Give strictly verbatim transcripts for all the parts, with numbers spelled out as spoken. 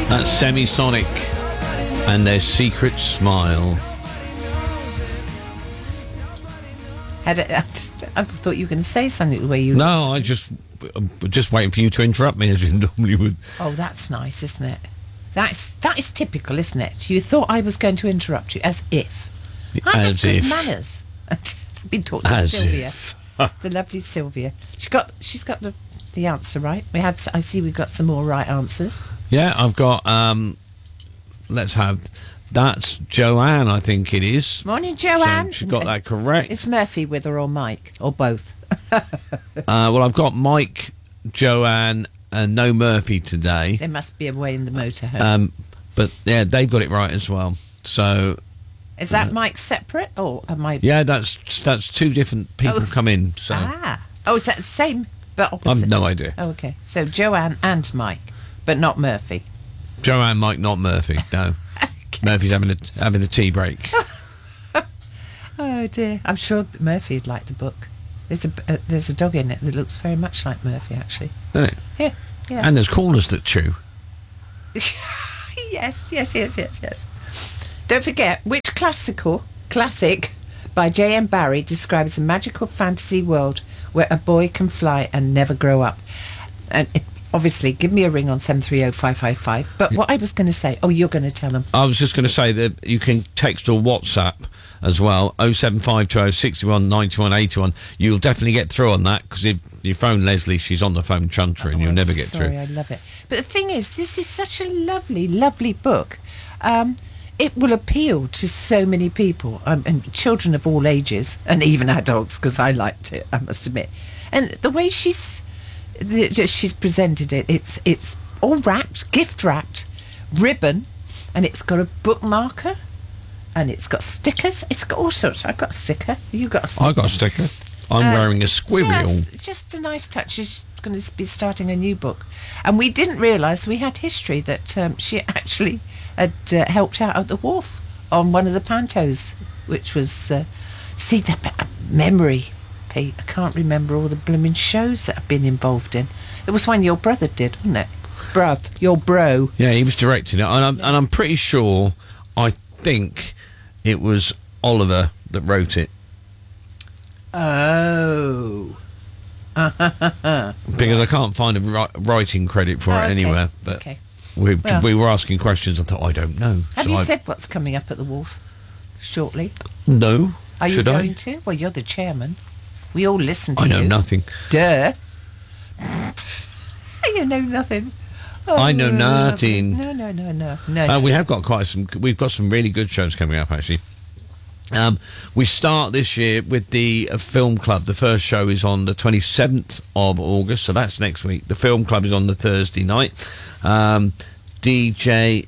That's Semisonic and their Secret Smile. Had it, I thought you were going to say something the way you... No, I just... I'm just waiting for you to interrupt me as you normally would. Oh, that's nice, isn't it? That's that is typical, isn't it? You thought I was going to interrupt you, as if. I have As good if. manners. I've been talking to As Sylvia, if. the lovely Sylvia. She got she's got the the answer right. We had. I see we've got some more right answers. Yeah, I've got... Um, let's have... That's Joanne, I think it is. Morning, Joanne. So she got that correct. Is Murphy with her or Mike or both? uh, well, I've got Mike, Joanne, and no Murphy today. They must be away in the motorhome. Um, but yeah, they've got it right as well. So is that uh, Mike separate or am I? Yeah, that's that's two different people oh. come in. So. Ah, oh, is that the same but opposite? I've no idea. Oh, okay. So Joanne and Mike, but not Murphy. Joanne, Mike, not Murphy. No. Murphy's having a having a tea break. Oh dear! I'm sure Murphy'd like the book. There's a uh, there's a dog in it that looks very much like Murphy, actually. Isn't it? Yeah, yeah. And there's corners that chew. yes, yes, yes, yes, yes. Don't forget which classical classic by J M Barrie describes a magical fantasy world where a boy can fly and never grow up. And it, obviously, give me a ring on seven three zero five five five. But what I was going to say... Oh, you're going to tell them. I was just going to say that you can text or WhatsApp as well, oh seven five two oh six one nine one eight one. You'll definitely get through on that, because if you phone Leslie, she's on the phone chuntering, oh, you'll I'm never get sorry, through. I love it. But the thing is, this is such a lovely, lovely book. Um, it will appeal to so many people, um, and children of all ages, and even adults, because I liked it, I must admit. And the way she's... The, she's presented it. It's it's all wrapped, gift wrapped, ribbon, and it's got a bookmarker, and it's got stickers. It's got all sorts. I've got a sticker. You got a sticker. I got a sticker. I'm uh, wearing a squirrel. Just, just a nice touch. She's going to be starting a new book, and we didn't realise we had history that um, she actually had uh, helped out at the wharf on one of the pantos, which was uh, see that memory. I can't remember all the blooming shows that I've been involved in. It was one your brother did, wasn't it? Bruv, your bro. Yeah, he was directing it, and I'm, and I'm pretty sure, I think it was Oliver that wrote it. Oh. Because I can't find a ri- writing credit for oh, it okay. anywhere. But okay. we, well, we were asking questions. I thought, I don't know. Have so you I've... said what's coming up at the wharf shortly? No. Are you Should going I? to? Well, you're the chairman. We all listen to I you. know nothing. Duh. You know nothing. Oh, I know nothing. No, no, no, no, no. Uh, we have got quite some. We've got some really good shows coming up, actually. Um, we start this year with the uh, Film Club. The first show is on the twenty-seventh of August, so that's next week. The Film Club is on the Thursday night. Um, D J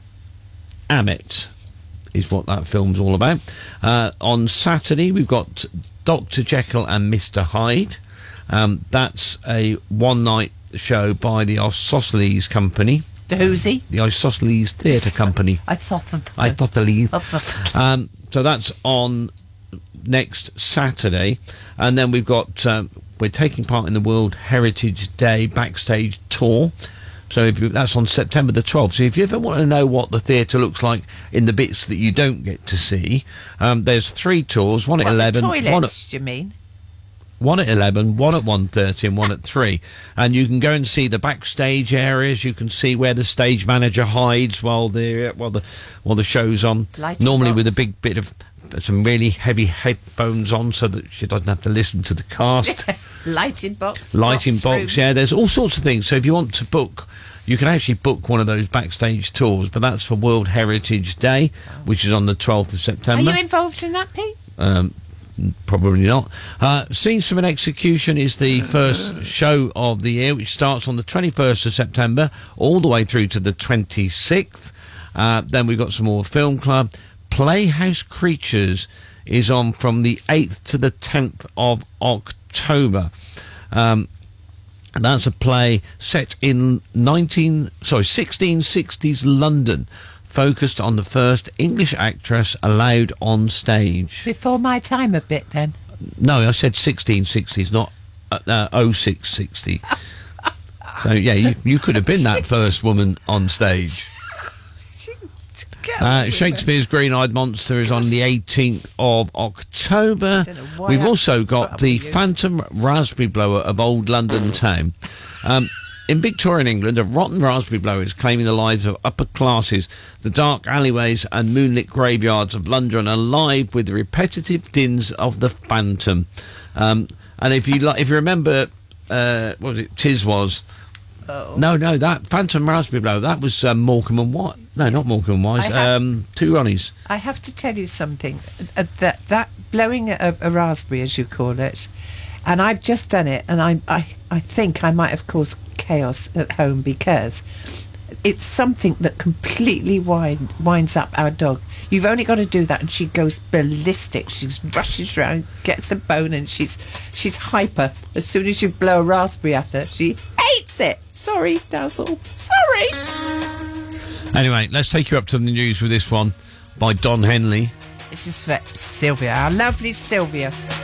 Amit is what that film's all about. Uh, on Saturday, we've got Doctor Jekyll and Mister Hyde. Um, that's a one-night show by the Isosceles Company. The who'sy? The Isosceles Theatre Company. I thought that. Isosceles. Um, so that's on next Saturday. And then we've got... Um, we're taking part in the World Heritage Day backstage tour. So if you, that's on September the twelfth. So if you ever want to know what the theatre looks like in the bits that you don't get to see, um, there's three tours, one at what, eleven... The toilets, one at, do you mean? One at eleven, one at one thirty and one at three. And you can go and see the backstage areas. You can see where the stage manager hides while the while the while the show's on. Lighting Normally box. with a big bit of some really heavy headphones on, so that she doesn't have to listen to the cast. Lighting box. Lighting box, box, room. yeah. There's all sorts of things. So if you want to book, you can actually book one of those backstage tours. But that's for World Heritage Day, which is on the twelfth of September. Are you involved in that, Pete? Um, Probably not. Uh, Scenes from an Execution is the first show of the year, which starts on the twenty-first of September all the way through to the twenty-sixth. Uh, then we've got some more Film Club. Playhouse Creatures is on from the eighth to the tenth of October. Um, and that's a play set in nineteen sorry sixteen sixties London, focused on the first English actress allowed on stage. Before my time a bit, then. No, I said sixteen sixties, not uh, uh, oh six sixty. So, yeah, you, you could have been that first woman on stage. Uh, Shakespeare's Green-Eyed Monster is on the eighteenth of October. We've also got the Phantom Raspberry Blower of Old London Town. Um, in Victorian England, a rotten raspberry blower is claiming the lives of upper classes. The dark alleyways and moonlit graveyards of London are alive with the repetitive dins of the Phantom. Um, and if you like, if you remember, uh, what was it? Tiswas. Oh. No, no, that Phantom Raspberry Blower, that was um, Morecambe and White. No, not Morecambe and Wise. Have, um, two Ronnies. I have to tell you something. Uh, that that blowing a, a raspberry, as you call it, and I've just done it, and I, I, I think I might have caused chaos at home because it's something that completely wind, winds up our dog. You've only got to do that, and she goes ballistic. She rushes around, gets a bone, and she's she's hyper. As soon as you blow a raspberry at her, she hates it. Sorry, Dazzle. Sorry. Anyway, let's take you up to the news with this one by Don Henley. This is for Sylvia, our lovely Sylvia.